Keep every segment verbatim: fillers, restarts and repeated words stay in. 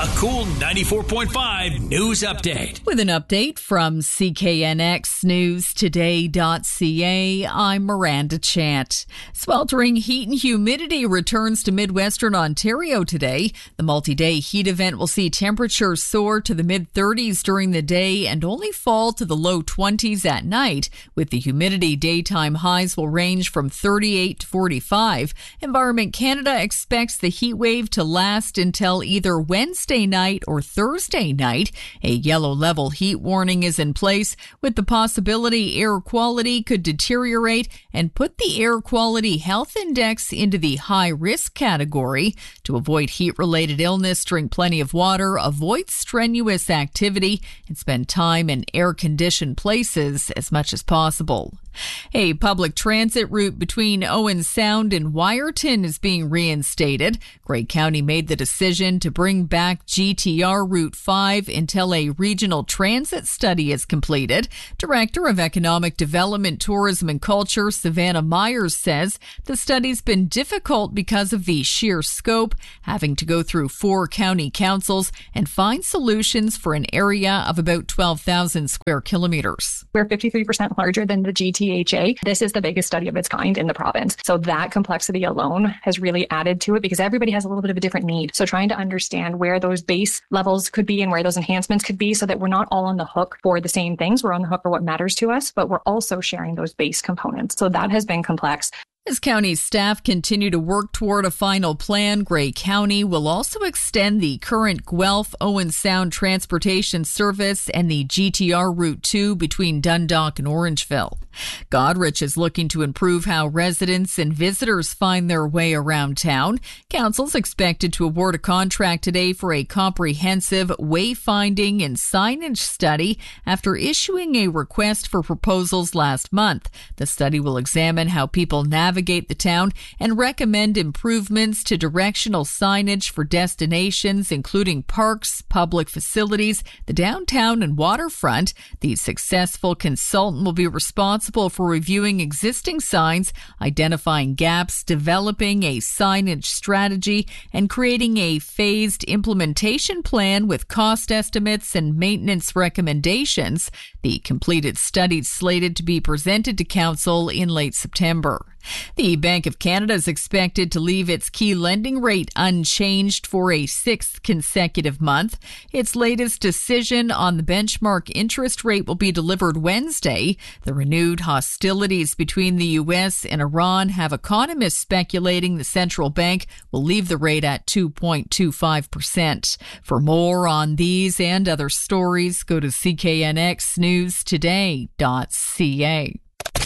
A cool ninety-four point five news update. With an update from C K N X News Today dot C A, I'm Miranda Chant. Sweltering heat and humidity returns to Midwestern Ontario today. The multi-day heat event will see temperatures soar to the mid-thirties during the day and only fall to the low twenties at night. With the humidity, daytime highs will range from thirty-eight to forty-five. Environment Canada expects the heat wave to last until either Wednesday night or Thursday night. A yellow level heat warning is in place, with the possibility air quality could deteriorate and put the Air Quality Health Index into the high risk category. To avoid heat-related illness, drink plenty of water, avoid strenuous activity, and spend time in air-conditioned places as much as possible. A public transit route between Owen Sound and Wyerton is being reinstated. Grey County made the decision to bring back G T R Route five until a regional transit study is completed. Director of Economic Development, Tourism and Culture, Savannah Myers, says the study's been difficult because of the sheer scope, having to go through four county councils and find solutions for an area of about twelve thousand square kilometers. We're fifty-three percent larger than the G T H A. This is the biggest study of its kind in the province. So that complexity alone has really added to it because everybody has a little bit of a different need. So trying to understand where those base levels could be and where those enhancements could be so that we're not all on the hook for the same things. We're on the hook for what matters to us, but we're also sharing those base components. So that has been complex. As county staff continue to work toward a final plan, Grey County will also extend the current Guelph-Owen Sound transportation service and the G T R Route two between Dundalk and Orangeville. Goderich is looking to improve how residents and visitors find their way around town. Council's expected to award a contract today for a comprehensive wayfinding and signage study after issuing a request for proposals last month. The study will examine how people navigate navigate the town and recommend improvements to directional signage for destinations, including parks, public facilities, the downtown and waterfront. The successful consultant will be responsible for reviewing existing signs, identifying gaps, developing a signage strategy, and creating a phased implementation plan with cost estimates and maintenance recommendations. The completed study is slated to be presented to Council in late September. The Bank of Canada is expected to leave its key lending rate unchanged for a sixth consecutive month. Its latest decision on the benchmark interest rate will be delivered Wednesday. The renewed hostilities between the U S and Iran have economists speculating the central bank will leave the rate at two point two five percent. For more on these and other stories, go to C K N X News Today dot C A.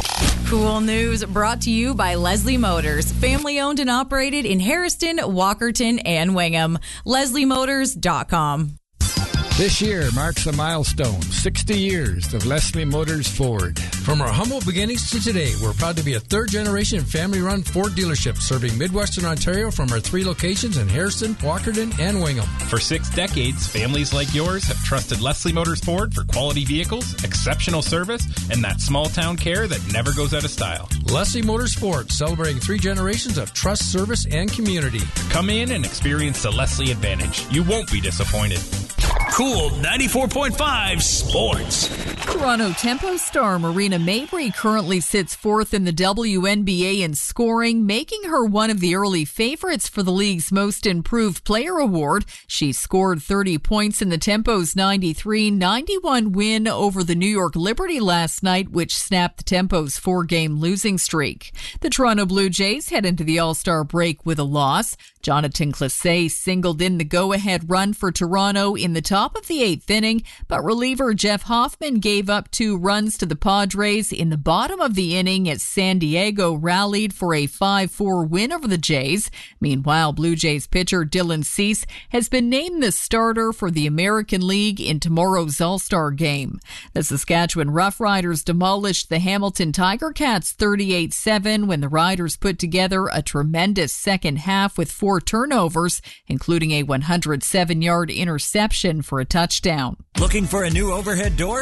Cool news brought to you by Leslie Motors, family owned and operated in Harrison, Walkerton, and Wingham. Leslie Motors dot com. This year marks the milestone, sixty years of Leslie Motors Ford. From our humble beginnings to today, we're proud to be a third-generation family-run Ford dealership serving Midwestern Ontario from our three locations in Harrison, Walkerton, and Wingham. For six decades, families like yours have trusted Leslie Motors Ford for quality vehicles, exceptional service, and that small-town care that never goes out of style. Leslie Motors Ford, celebrating three generations of trust, service, and community. Come in and experience the Leslie Advantage. You won't be disappointed. Cool ninety-four point five Sports. Toronto Tempo star Marina Mabrey currently sits fourth in the W N B A in scoring, making her one of the early favorites for the league's Most Improved Player award. She scored thirty points in the Tempo's ninety-three ninety-one win over the New York Liberty last night, which snapped the Tempo's four-game losing streak. The Toronto Blue Jays head into the All-Star break with a loss. Jonathan Clase singled in the go-ahead run for Toronto in the top of the eighth inning, but reliever Jeff Hoffman gave up two runs to the Padres in the bottom of the inning as San Diego rallied for a five four win over the Jays. Meanwhile, Blue Jays pitcher Dylan Cease has been named the starter for the American League in tomorrow's All-Star game. The Saskatchewan Roughriders demolished the Hamilton Tiger Cats thirty-eight seven when the Riders put together a tremendous second half with four turnovers, including a one hundred seven yard interception for a touchdown. Looking for a new overhead door? At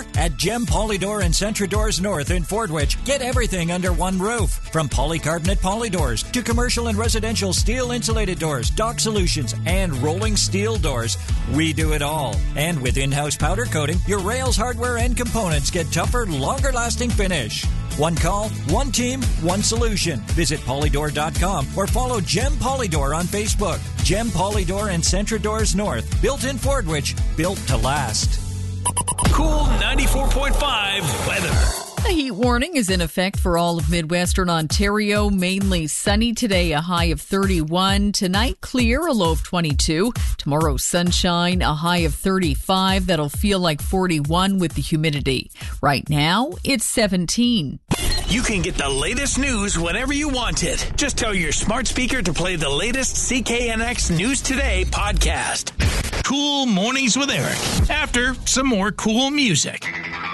Gem Polydor and Centradors North in Fordwich. Get everything under one roof. From polycarbonate polydoors to commercial and residential steel insulated doors, dock solutions, and rolling steel doors. We do it all. And with in-house powder coating, your rails, hardware, and components get tougher, longer-lasting finish. One call, one team, one solution. Visit polydor dot com or follow Gem Polydor on Facebook. Gem Polydor and Centradors North. Built in Fordwich. Built to last. Cool ninety-four point five weather. A heat warning is in effect for all of Midwestern Ontario. Mainly sunny today, a high of thirty-one. Tonight, clear, a low of twenty-two. Tomorrow, sunshine, a high of thirty-five. That'll feel like forty-one with the humidity. Right now, it's seventeen. You can get the latest news whenever you want it. Just tell your smart speaker to play the latest C K N X News Today podcast. Cool Mornings with Eric. After some more cool music.